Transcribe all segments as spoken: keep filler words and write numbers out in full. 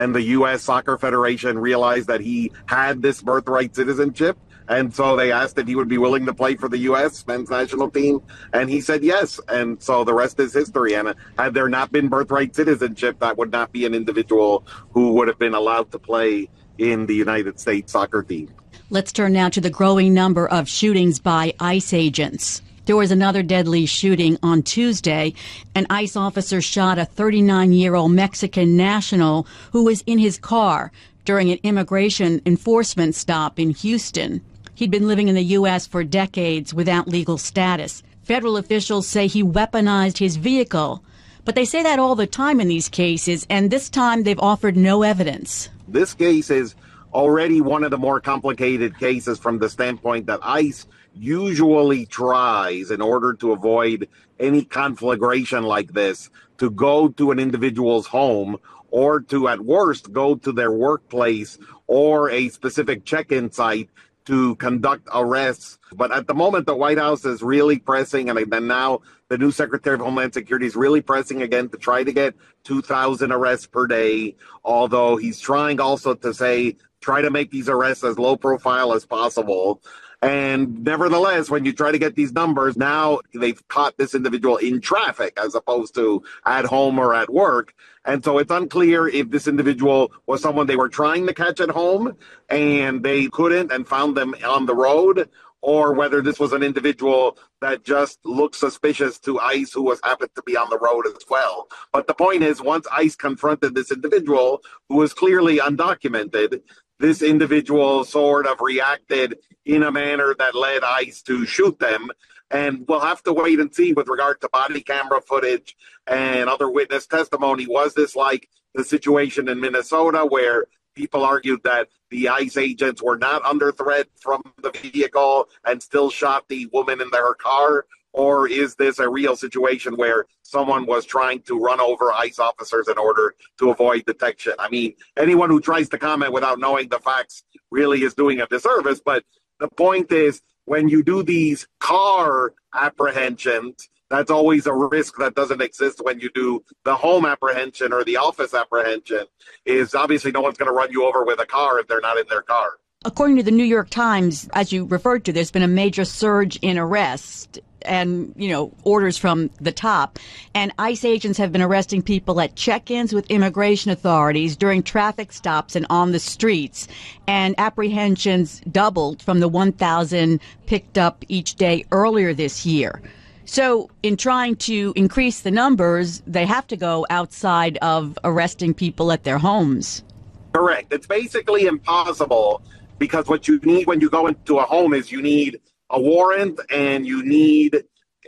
and the U S Soccer Federation realized that he had this birthright citizenship. And so they asked if he would be willing to play for the U S men's national team. And he said yes. And so the rest is history. And had there not been birthright citizenship, that would not be an individual who would have been allowed to play in the United States soccer team. Let's turn now to the growing number of shootings by ICE agents. There was another deadly shooting on Tuesday. An ICE officer shot a thirty-nine-year-old Mexican national who was in his car during an immigration enforcement stop in Houston. He'd been living in the U S for decades without legal status. Federal officials say he weaponized his vehicle. But they say that all the time in these cases, and this time they've offered no evidence. This case is already one of the more complicated cases from the standpoint that ICE usually tries, in order to avoid any conflagration like this, to go to an individual's home or to, at worst, go to their workplace or a specific check-in site to conduct arrests. But at the moment, the White House is really pressing, and then now the new Secretary of Homeland Security is really pressing again to try to get two thousand arrests per day, although he's trying also to say, try to make these arrests as low profile as possible. And nevertheless, when you try to get these numbers, now they've caught this individual in traffic as opposed to at home or at work. And so it's unclear if this individual was someone they were trying to catch at home and they couldn't and found them on the road, or whether this was an individual that just looked suspicious to ICE who was happened to be on the road as well. But the point is, once ICE confronted this individual who was clearly undocumented, this individual sort of reacted in a manner that led ICE to shoot them. And we'll have to wait and see with regard to body camera footage and other witness testimony. Was this like the situation in Minnesota where people argued that the ICE agents were not under threat from the vehicle and still shot the woman in their car? Or is this a real situation where someone was trying to run over ICE officers in order to avoid detection? I mean, anyone who tries to comment without knowing the facts really is doing a disservice. But the point is, when you do these car apprehensions, that's always a risk that doesn't exist when you do the home apprehension or the office apprehension. Is obviously no one's going to run you over with a car if they're not in their car. According to the New York Times, as you referred to, there's been a major surge in arrests and, you know, orders from the top. And ICE agents have been arresting people at check-ins with immigration authorities, during traffic stops and on the streets. And apprehensions doubled from the one thousand picked up each day earlier this year. So in trying to increase the numbers, they have to go outside of arresting people at their homes. Correct. It's basically impossible, because what you need when you go into a home is you need a warrant and you need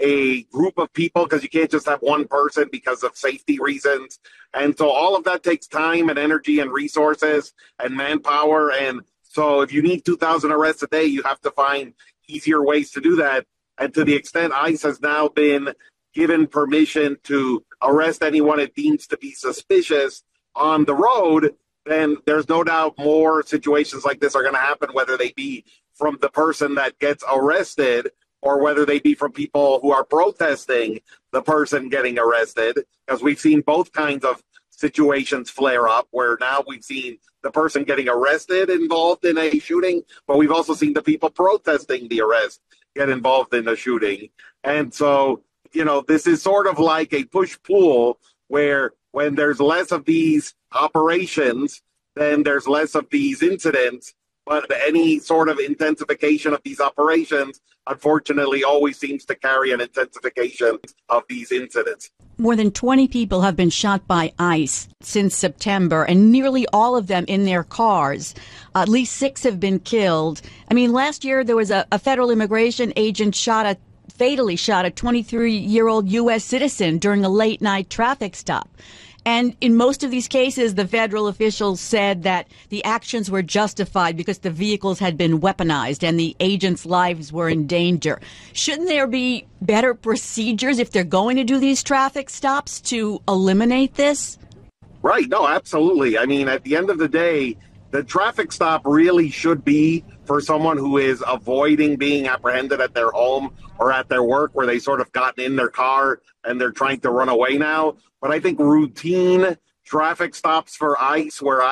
a group of people, because you can't just have one person because of safety reasons. And so all of that takes time and energy and resources and manpower. And so if you need two thousand arrests a day, you have to find easier ways to do that. And to the extent ICE has now been given permission to arrest anyone it deems to be suspicious on the road, then there's no doubt more situations like this are going to happen, whether they be from the person that gets arrested or whether they be from people who are protesting the person getting arrested, because we've seen both kinds of situations flare up, where now we've seen the person getting arrested involved in a shooting, but we've also seen the people protesting the arrest get involved in a shooting. And so, you know, this is sort of like a push-pull, where when there's less of these operations, then there's less of these incidents. But any sort of intensification of these operations, unfortunately, always seems to carry an intensification of these incidents. More than twenty people have been shot by ICE since September, and nearly all of them in their cars. At least six have been killed. I mean, last year there was a, a federal immigration agent shot a fatally shot a twenty-three-year-old U S citizen during a late-night traffic stop. And in most of these cases, the federal officials said that the actions were justified because the vehicles had been weaponized and the agents' lives were in danger. Shouldn't there be better procedures if they're going to do these traffic stops to eliminate this? Right. No, absolutely. I mean, at the end of the day, the traffic stop really should be for someone who is avoiding being apprehended at their home or at their work, where they sort of gotten in their car and they're trying to run away now. But I think routine traffic stops for ICE where